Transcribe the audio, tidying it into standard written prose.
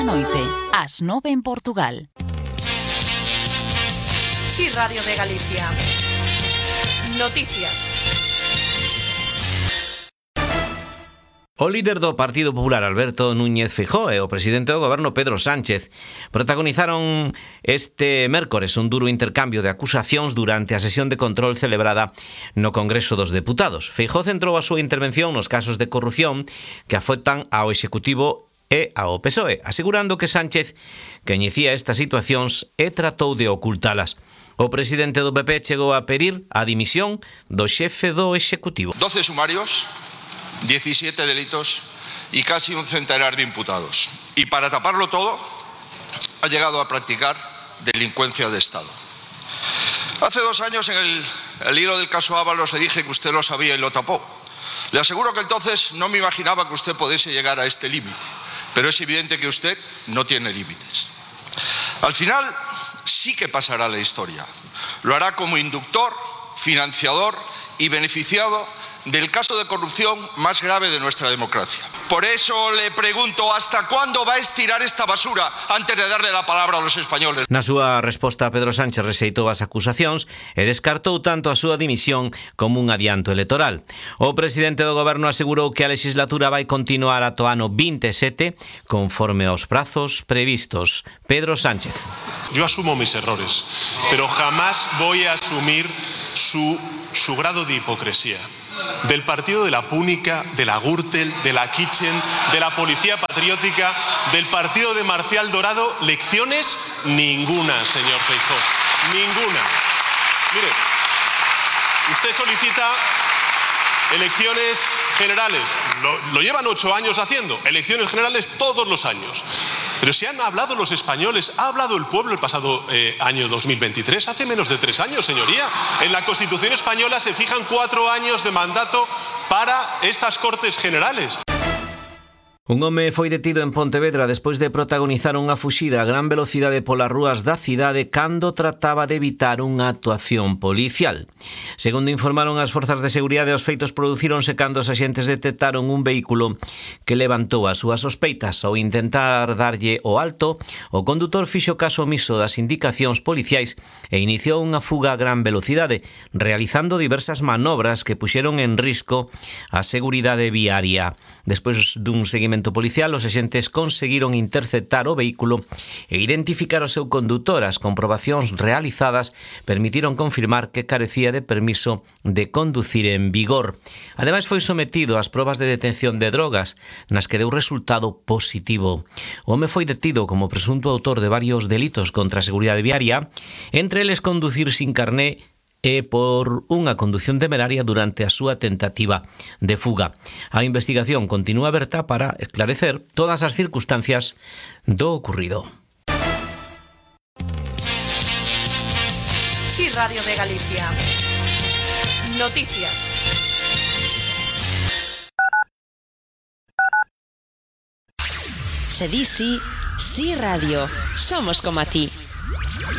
noite, ás 9 en Portugal. Sí, Radio de Galicia. Noticias. O líder do Partido Popular, Alberto Núñez Feijóo, e o presidente do goberno, Pedro Sánchez, protagonizaron este mércores un duro intercambio de acusacións durante a sesión de control celebrada no Congreso dos Deputados. Feijóo centrou a súa intervención nos casos de corrupción que afectan ao Executivo e ao PSOE, asegurando que Sánchez coñecía estas situacións e tratou de ocultalas. O presidente do PP chegou a pedir a dimisión do xefe do Executivo. 12 sumarios, 17 delitos y casi un centenar de imputados. Y para taparlo todo, ha llegado a practicar delincuencia de Estado. Hace 2 años, en el hilo del caso Ábalos, le dije que usted lo sabía y lo tapó. Le aseguro que entonces no me imaginaba que usted pudiese llegar a este límite, pero es evidente que usted no tiene límites. Al final, sí que pasará a la historia. Lo hará como inductor, financiador y beneficiado del caso de corrupción más grave de nuestra democracia. Por eso le pregunto, ¿hasta cuándo va a estirar esta basura antes de darle la palabra a los españoles? Na súa resposta, Pedro Sánchez rexeitou as acusacións e descartou tanto a súa dimisión como un adianto electoral. O presidente do goberno asegurou que a legislatura vai continuar ata o ano 27 conforme aos prazos previstos. Pedro Sánchez. Yo asumo mis errores, pero jamás voy a asumir su grado de hipocresía. Del partido de la Púnica, de la Gürtel, de la Kitchen, de la Policía Patriótica, del partido de Marcial Dorado, lecciones ninguna, señor Feijóo, ninguna. Mire, usted solicita elecciones generales, lo llevan 8 años haciendo, elecciones generales todos los años. Pero si han hablado los españoles, ha hablado el pueblo el pasado año 2023, hace menos de 3 años, señoría. En la Constitución española se fijan 4 años de mandato para estas Cortes Generales. Un home foi detido en Pontevedra despois de protagonizar unha fuxida a gran velocidade polas rúas da cidade cando trataba de evitar unha actuación policial. Segundo informaron as forzas de seguridade, os feitos producíronse cando os axentes detectaron un vehículo que levantou as súas sospeitas. Ao intentar darlle o alto, o condutor fixo caso omiso das indicacións policiais e iniciou unha fuga a gran velocidade, realizando diversas manobras que puxeron en risco a seguridade viaria. Despois dun seguimento policial, os axentes conseguiron interceptar o vehículo e identificar o seu condutor. As comprobacións realizadas permitiron confirmar que carecía de permiso de conducir en vigor. Ademais, foi sometido ás probas de detención de drogas, nas que deu resultado positivo. O home foi detido como presunto autor de varios delitos contra a seguridade viaria, entre eles conducir sin carné e por unha condución temeraria durante a súa tentativa de fuga. A investigación continúa aberta para esclarecer todas as circunstancias do ocurrido. Sí, Radio de Galicia. Noticias. Se di sí, sí radio. Somos como a ti.